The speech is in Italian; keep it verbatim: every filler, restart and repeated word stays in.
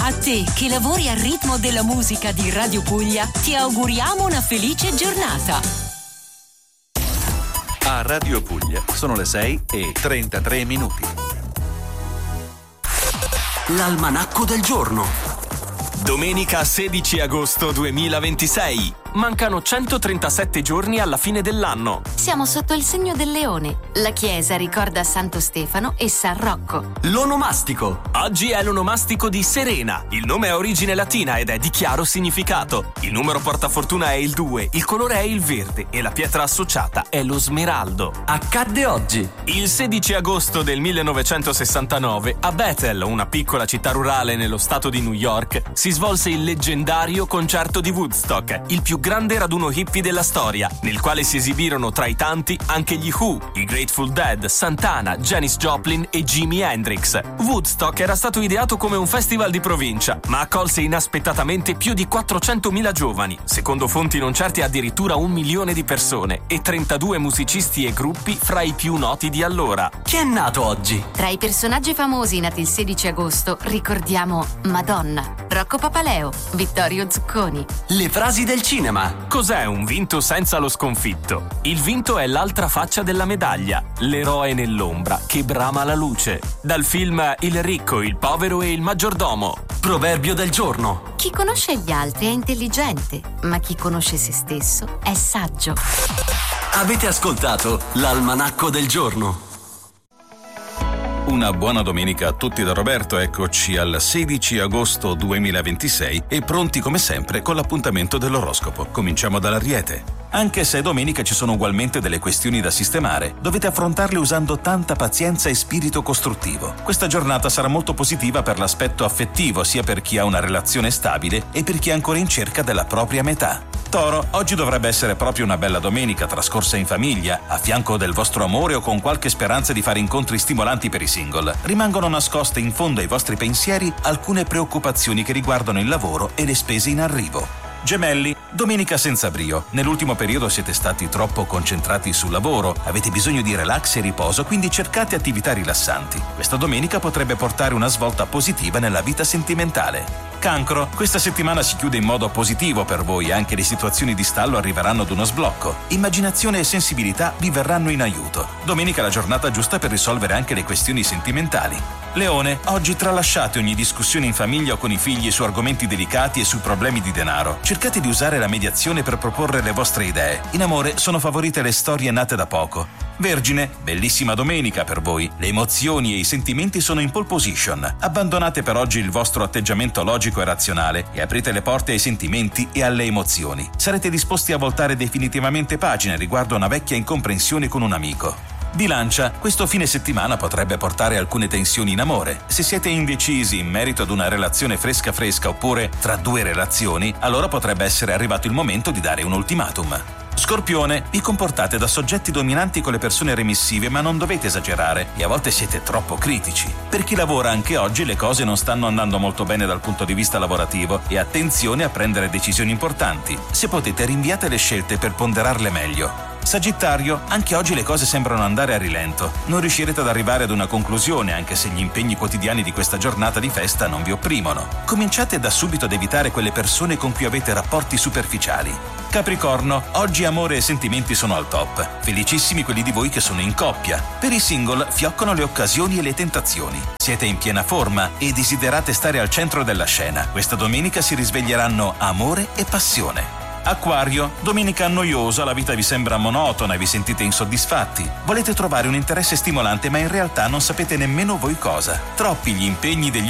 A te che lavori al ritmo della musica di Radio Puglia, ti auguriamo una felice giornata. A Radio Puglia sono le sei e trentatré minuti. L'almanacco del giorno. Domenica sedici agosto duemilaventisei. Mancano centotrentasette giorni alla fine dell'anno. Siamo sotto il segno del leone. La chiesa ricorda Santo Stefano e San Rocco. L'onomastico. Oggi è l'onomastico di Serena. Il nome ha origine latina ed è di chiaro significato. Il numero portafortuna è il due, il colore è il verde e la pietra associata è lo smeraldo. Accadde oggi. Il sedici agosto del millenovecentosessantanove a Bethel, una piccola città rurale nello stato di New York, si svolse il leggendario concerto di Woodstock, il più grande raduno hippie della storia, nel quale si esibirono tra i tanti anche gli Who, i Grateful Dead, Santana, Janis Joplin e Jimi Hendrix. Woodstock era stato ideato come un festival di provincia, ma accolse inaspettatamente più di quattrocentomila giovani, secondo fonti non certe addirittura un milione di persone e trentadue musicisti e gruppi fra i più noti di allora. Chi è nato oggi? Tra i personaggi famosi nati il sedici agosto ricordiamo Madonna, Rocco Papaleo, Vittorio Zucconi. Le frasi del cinema. Cos'è un vinto senza lo sconfitto? Il vinto è l'altra faccia della medaglia, l'eroe nell'ombra che brama la luce. Dal film Il ricco, il povero e il maggiordomo. Proverbio del giorno. Chi conosce gli altri è intelligente, ma chi conosce se stesso è saggio. Avete ascoltato l'almanacco del giorno. Una buona domenica a tutti da Roberto, eccoci al sedici agosto duemilaventisei e pronti come sempre con l'appuntamento dell'oroscopo. Cominciamo dall'Ariete. Anche se domenica ci sono ugualmente delle questioni da sistemare, dovete affrontarle usando tanta pazienza e spirito costruttivo. Questa giornata sarà molto positiva per l'aspetto affettivo, sia per chi ha una relazione stabile e per chi è ancora in cerca della propria metà. Toro, oggi dovrebbe essere proprio una bella domenica trascorsa in famiglia, a fianco del vostro amore o con qualche speranza di fare incontri stimolanti per i single. Rimangono nascoste in fondo ai vostri pensieri alcune preoccupazioni che riguardano il lavoro e le spese in arrivo. Gemelli, domenica senza brio. Nell'ultimo periodo siete stati troppo concentrati sul lavoro, avete bisogno di relax e riposo, quindi cercate attività rilassanti. Questa domenica potrebbe portare una svolta positiva nella vita sentimentale. Cancro, questa settimana si chiude in modo positivo per voi, anche le situazioni di stallo arriveranno ad uno sblocco. Immaginazione e sensibilità vi verranno in aiuto. Domenica è la giornata giusta per risolvere anche le questioni sentimentali. Leone, oggi tralasciate ogni discussione in famiglia o con i figli su argomenti delicati e sui problemi di denaro. Cercate di usare la mediazione per proporre le vostre idee. In amore sono favorite le storie nate da poco. Vergine, bellissima domenica per voi. Le emozioni e i sentimenti sono in pole position. Abbandonate per oggi il vostro atteggiamento logico e razionale e aprite le porte ai sentimenti e alle emozioni. Sarete disposti a voltare definitivamente pagine riguardo a una vecchia incomprensione con un amico. Bilancia, questo fine settimana potrebbe portare alcune tensioni in amore. Se siete indecisi in merito ad una relazione fresca fresca oppure tra due relazioni, allora potrebbe essere arrivato il momento di dare un ultimatum. Scorpione, vi comportate da soggetti dominanti con le persone remissive, ma non dovete esagerare e a volte siete troppo critici. Per chi lavora anche oggi le cose non stanno andando molto bene dal punto di vista lavorativo e attenzione a prendere decisioni importanti. Se potete, rinviate le scelte per ponderarle meglio. Sagittario, anche oggi le cose sembrano andare a rilento. Non riuscirete ad arrivare ad una conclusione anche se gli impegni quotidiani di questa giornata di festa non vi opprimono. Cominciate da subito ad evitare quelle persone con cui avete rapporti superficiali. Capricorno, oggi amore e sentimenti sono al top. Felicissimi quelli di voi che sono in coppia. Per i single fioccano le occasioni e le tentazioni. Siete in piena forma e desiderate stare al centro della scena. Questa domenica si risveglieranno amore e passione. Acquario, domenica noiosa, la vita vi sembra monotona e vi sentite insoddisfatti. Volete trovare un interesse stimolante ma in realtà non sapete nemmeno voi cosa. Troppi gli impegni degli